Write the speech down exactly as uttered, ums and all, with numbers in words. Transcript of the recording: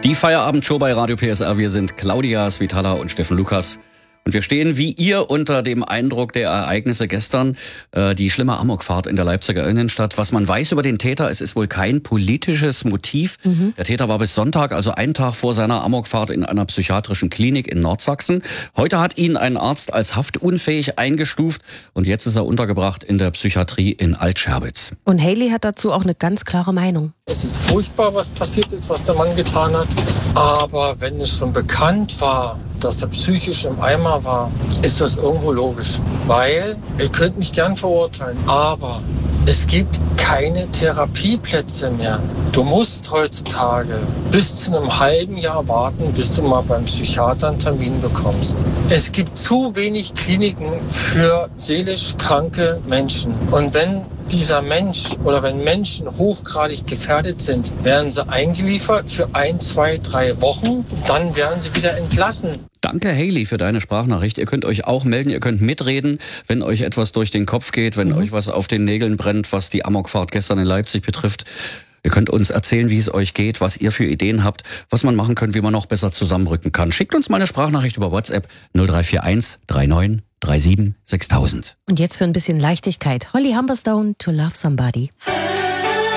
Die Feierabendshow bei Radio P S R. Wir sind Claudia Svitala und Steffen Lukas. Und wir stehen wie ihr unter dem Eindruck der Ereignisse gestern, äh, die schlimme Amokfahrt in der Leipziger Innenstadt. Was man weiß über den Täter, es ist wohl kein politisches Motiv. Mhm. Der Täter war bis Sonntag, also einen Tag vor seiner Amokfahrt, in einer psychiatrischen Klinik in Nordsachsen. Heute hat ihn ein Arzt als haftunfähig eingestuft und jetzt ist er untergebracht in der Psychiatrie in Altscherbitz. Und Haley hat dazu auch eine ganz klare Meinung. Es ist furchtbar, was passiert ist, was der Mann getan hat. Aber wenn es schon bekannt war, dass er psychisch im Eimer war, ist das irgendwo logisch. Weil, ihr könnt mich gern verurteilen, aber es gibt keine Therapieplätze mehr. Du musst heutzutage bis zu einem halben Jahr warten, bis du mal beim Psychiater einen Termin bekommst. Es gibt zu wenig Kliniken für seelisch kranke Menschen. Und wenn dieser Mensch oder wenn Menschen hochgradig gefährdet sind, werden sie eingeliefert für ein, zwei, drei Wochen. Dann werden sie wieder entlassen. Danke, Haley, für deine Sprachnachricht. Ihr könnt euch auch melden, ihr könnt mitreden, wenn euch etwas durch den Kopf geht, wenn mhm. euch was auf den Nägeln brennt, was die Amokfahrt gestern in Leipzig betrifft. Ihr könnt uns erzählen, wie es euch geht, was ihr für Ideen habt, was man machen könnte, wie man noch besser zusammenrücken kann. Schickt uns mal eine Sprachnachricht über WhatsApp null drei vier eins drei neun drei sieben sechstausend. Und jetzt für ein bisschen Leichtigkeit. Holly Humberstone, To Love Somebody.